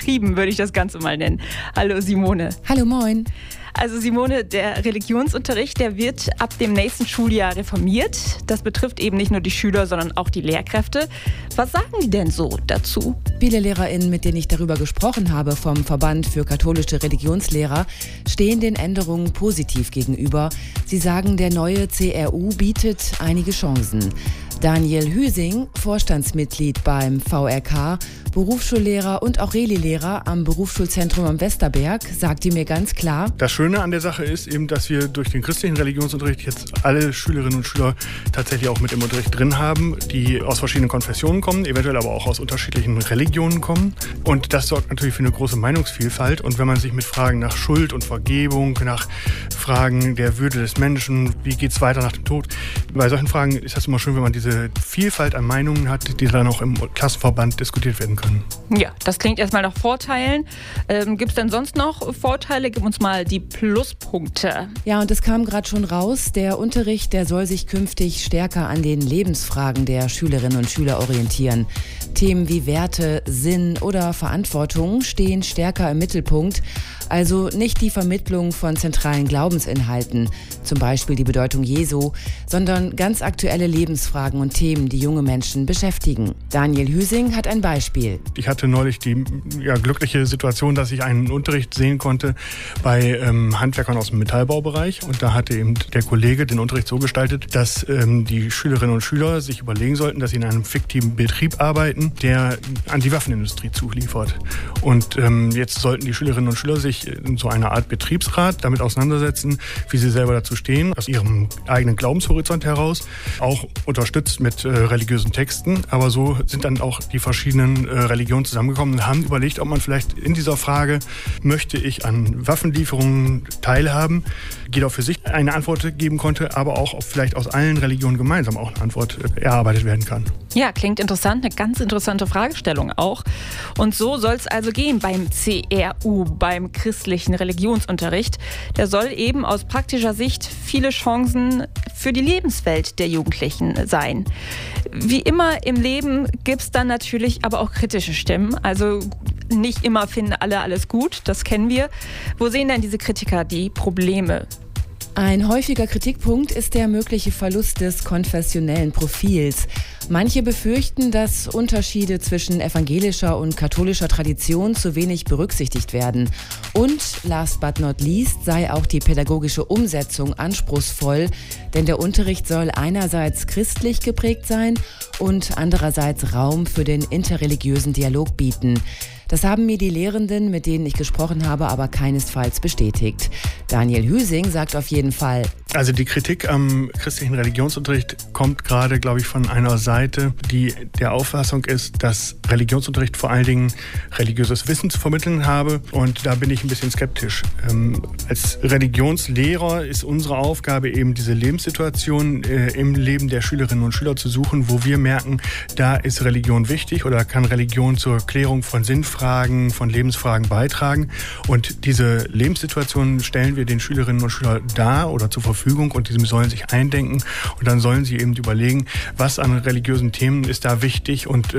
übertrieben, würde ich das Ganze mal nennen. Hallo Simone. Hallo, moin. Also Simone, der Religionsunterricht, der wird ab dem nächsten Schuljahr reformiert. Das betrifft eben nicht nur die Schüler, sondern auch die Lehrkräfte. Was sagen die denn so dazu? Viele LehrerInnen, mit denen ich darüber gesprochen habe, vom Verband für katholische Religionslehrer, stehen den Änderungen positiv gegenüber. Sie sagen, der neue CRU bietet einige Chancen. Daniel Hüsing, Vorstandsmitglied beim VRK, Berufsschullehrer und auch Reli-Lehrer am Berufsschulzentrum am Westerberg, sagte mir ganz klar: Das Schöne an der Sache ist eben, dass wir durch den christlichen Religionsunterricht jetzt alle Schülerinnen und Schüler tatsächlich auch mit im Unterricht drin haben, die aus verschiedenen Konfessionen kommen, eventuell aber auch aus unterschiedlichen Religionen kommen. Und das sorgt natürlich für eine große Meinungsvielfalt. Und wenn man sich mit Fragen nach Schuld und Vergebung, nach Fragen der Würde des Menschen, wie geht es weiter nach dem Tod, bei solchen Fragen ist das immer schön, wenn man diese Vielfalt an Meinungen hat, die dann auch im Klassenverband diskutiert werden können. Ja, das klingt erstmal nach Vorteilen. Gibt es denn sonst noch Vorteile? Gib uns mal die Pluspunkte. Ja, und es kam gerade schon raus, der Unterricht, der soll sich künftig stärker an den Lebensfragen der Schülerinnen und Schüler orientieren. Themen wie Werte, Sinn oder Verantwortung stehen stärker im Mittelpunkt. Also nicht die Vermittlung von zentralen Glaubensinhalten, zum Beispiel die Bedeutung Jesu, sondern ganz aktuelle Lebensfragen und Themen, die junge Menschen beschäftigen. Daniel Hüsing hat ein Beispiel. Ich hatte neulich die glückliche Situation, dass ich einen Unterricht sehen konnte bei Handwerkern aus dem Metallbaubereich. Und da hatte eben der Kollege den Unterricht so gestaltet, dass die Schülerinnen und Schüler sich überlegen sollten, dass sie in einem fiktiven Betrieb arbeiten, der an die Waffenindustrie zuliefert. Und jetzt sollten die Schülerinnen und Schüler sich in so einer Art Betriebsrat damit auseinandersetzen, wie sie selber dazu stehen, aus ihrem eigenen Glaubenshorizont heraus, auch unterstützt mit religiösen Texten. Aber so sind dann auch die verschiedenen Religionen zusammengekommen und haben überlegt, ob man vielleicht in dieser Frage, möchte ich an Waffenlieferungen teilhaben, jeder für sich eine Antwort geben konnte, aber auch ob vielleicht aus allen Religionen gemeinsam auch eine Antwort erarbeitet werden kann. Ja, klingt interessant, eine ganz interessante Fragestellung auch. Und so soll es also gehen beim CRU, beim christlichen Religionsunterricht. Der soll eben aus praktischer Sicht viele Chancen für die Lebenswelt der Jugendlichen sein. Wie immer im Leben gibt es dann natürlich aber auch kritische Stimmen. Also nicht immer finden alle alles gut, das kennen wir. Wo sehen denn diese Kritiker die Probleme? Ein häufiger Kritikpunkt ist der mögliche Verlust des konfessionellen Profils. Manche befürchten, dass Unterschiede zwischen evangelischer und katholischer Tradition zu wenig berücksichtigt werden. Und last but not least sei auch die pädagogische Umsetzung anspruchsvoll, denn der Unterricht soll einerseits christlich geprägt sein und andererseits Raum für den interreligiösen Dialog bieten. Das haben mir die Lehrenden, mit denen ich gesprochen habe, aber keinesfalls bestätigt. Daniel Hüsing sagt auf jeden Fall: Also die Kritik am christlichen Religionsunterricht kommt gerade, glaube ich, von einer Seite, die der Auffassung ist, dass Religionsunterricht vor allen Dingen religiöses Wissen zu vermitteln habe. Und da bin ich ein bisschen skeptisch. Als Religionslehrer ist unsere Aufgabe eben, diese Lebenssituation im Leben der Schülerinnen und Schüler zu suchen, wo wir merken, da ist Religion wichtig oder kann Religion zur Klärung von Sinnfragen, von Lebensfragen beitragen. Und diese Lebenssituation stellen wir den Schülerinnen und Schülern dar oder zur Verfügung und die sollen sich eindenken und dann sollen sie eben überlegen, was an religiösen Themen ist da wichtig und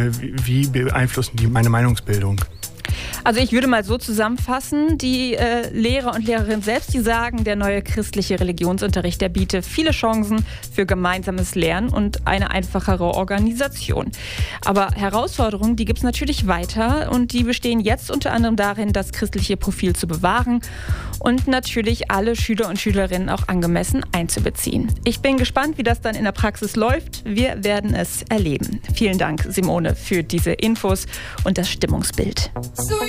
wie beeinflussen die meine Meinungsbildung. Also ich würde mal so zusammenfassen, die Lehrer und Lehrerinnen selbst, die sagen, der neue christliche Religionsunterricht, der bietet viele Chancen für gemeinsames Lernen und eine einfachere Organisation. Aber Herausforderungen, die gibt es natürlich weiter und die bestehen jetzt unter anderem darin, das christliche Profil zu bewahren und natürlich alle Schüler und Schülerinnen auch angemessen einzubeziehen. Ich bin gespannt, wie das dann in der Praxis läuft. Wir werden es erleben. Vielen Dank, Simone, für diese Infos und das Stimmungsbild.